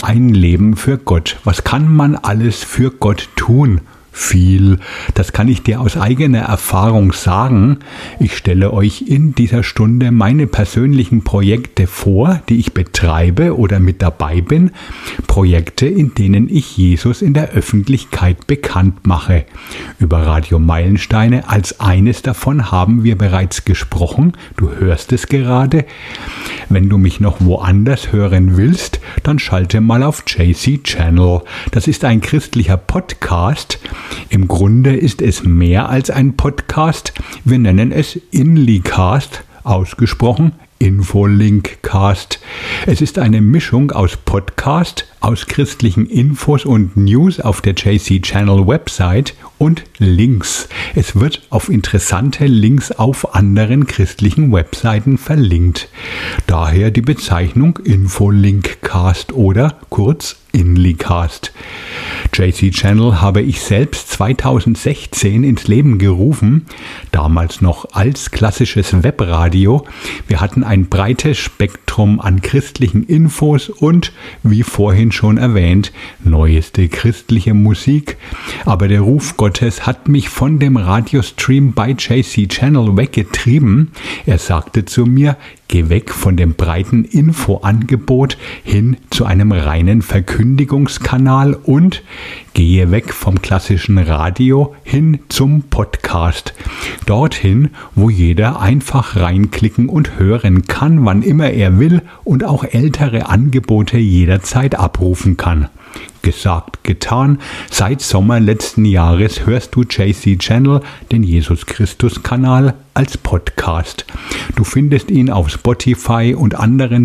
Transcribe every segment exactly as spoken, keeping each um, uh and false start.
ein Leben für Gott. Was kann man alles für Gott tun? Viel. Das kann ich dir aus eigener Erfahrung sagen. Ich stelle euch in dieser Stunde meine persönlichen Projekte vor, die ich betreibe oder mit dabei bin. Projekte, in denen ich Jesus in der Öffentlichkeit bekannt mache. Über Radio Meilensteine als eines davon haben wir bereits gesprochen. Du hörst es gerade. Wenn du mich noch woanders hören willst, dann schalte mal auf J C Channel. Das ist ein christlicher Podcast. Im Grunde ist es mehr als ein Podcast. Wir nennen es Inlicast, ausgesprochen Infolinkcast. Es ist eine Mischung aus Podcast, aus christlichen Infos und News auf der J C Channel Website und Links. Es wird auf interessante Links auf anderen christlichen Webseiten verlinkt. Daher die Bezeichnung Infolinkcast oder kurz Inlicast. J C Channel habe ich selbst zweitausendsechzehn ins Leben gerufen, damals noch als klassisches Webradio. Wir hatten ein breites Spektrum an christlichen Infos und, wie vorhin schon erwähnt, neueste christliche Musik. Aber der Ruf Gottes hat mich von dem Radiostream bei J C Channel weggetrieben. Er sagte zu mir, geh weg von dem breiten Infoangebot hin zu einem reinen Verkündigungskanal und gehe weg vom klassischen Radio hin zum Podcast. Dorthin, wo jeder einfach reinklicken und hören kann, wann immer er will und auch ältere Angebote jederzeit abrufen kann. Gesagt, getan. Seit Sommer letzten Jahres hörst du J C Channel, den Jesus-Christus-Kanal, als Podcast. Du findest ihn auf Spotify und anderen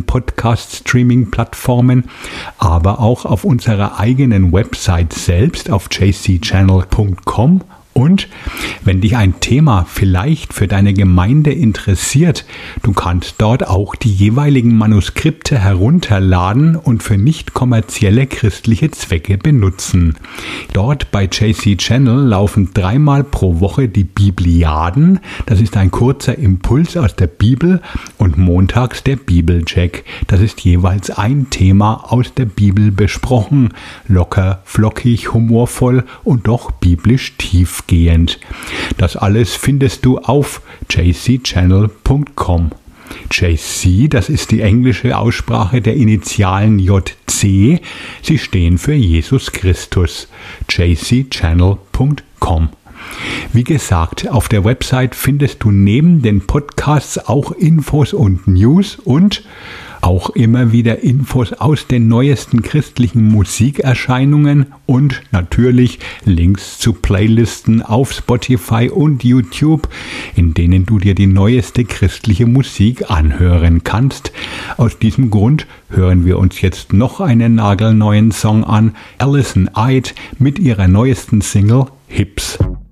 Podcast-Streaming-Plattformen, aber auch auf unserer eigenen Website selbst auf j c channel punkt com. Und wenn dich ein Thema vielleicht für deine Gemeinde interessiert, du kannst dort auch die jeweiligen Manuskripte herunterladen und für nicht kommerzielle christliche Zwecke benutzen. Dort bei J C Channel laufen dreimal pro Woche die Bibliaden, das ist ein kurzer Impuls aus der Bibel, und montags der Bibelcheck, das ist jeweils ein Thema aus der Bibel besprochen, locker, flockig, humorvoll und doch biblisch tief. Gehend. Das alles findest du auf j c channel punkt com. J C, das ist die englische Aussprache der Initialen J C. Sie stehen für Jesus Christus. j c channel punkt com. Wie gesagt, auf der Website findest du neben den Podcasts auch Infos und News und auch immer wieder Infos aus den neuesten christlichen Musikerscheinungen und natürlich Links zu Playlisten auf Spotify und YouTube, in denen du dir die neueste christliche Musik anhören kannst. Aus diesem Grund hören wir uns jetzt noch einen nagelneuen Song an, Alison Eid mit ihrer neuesten Single Hips.